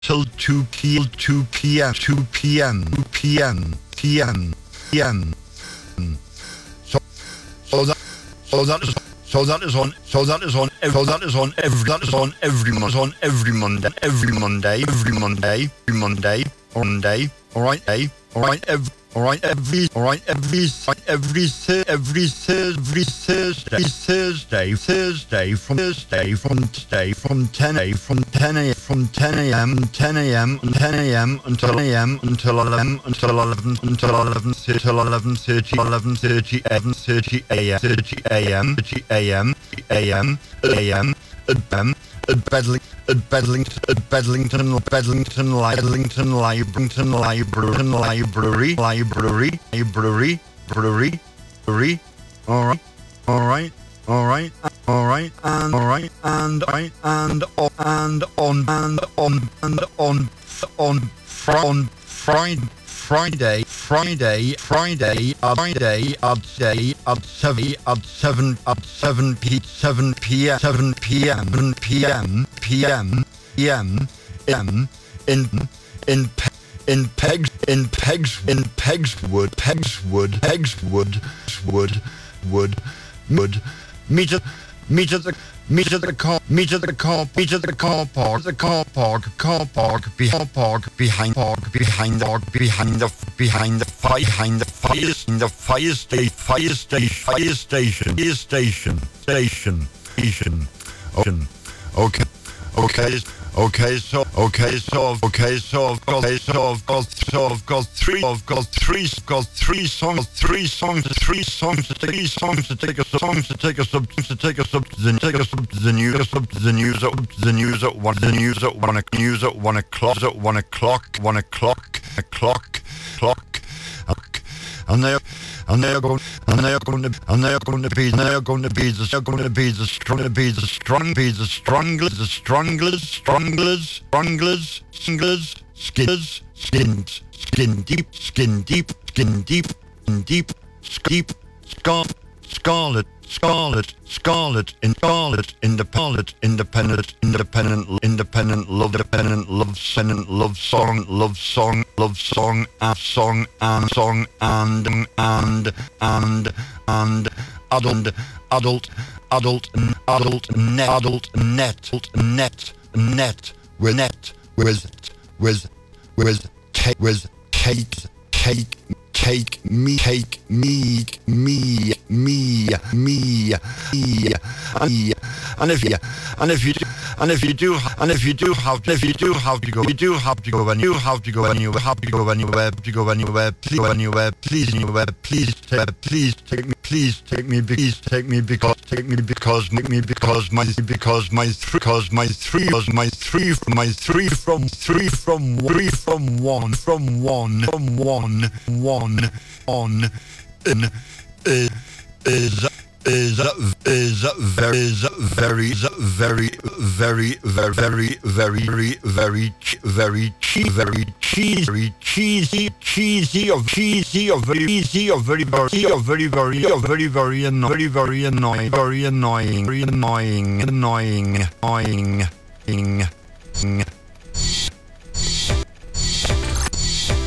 till 2 p.m. 2 p.m. 2 p.m. 2 p.m. p.m. p.m. So that is on every Monday. All right, every Thursday from 10 a.m. until 11:30 a.m. at Bedlington Library. All right, on Friday, I'd say at 7 p.m. in Pegswood, meet at the car park behind the fire station. Okay, so I've got three songs to take us up to the news at 1 o'clock. And they are going to be the stranglers, skin deep, scarlet, independent love song, and adult net with take me, and if you do have to go anywhere, please take me because my three from one is very cheesy or very annoying.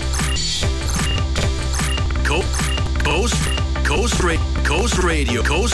Coast